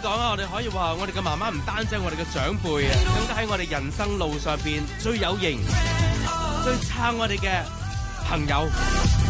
講啊，我哋可以話我哋嘅媽媽唔單止係我哋嘅長輩啊，更加喺我哋人生路上邊最有型、最撐我哋嘅朋友。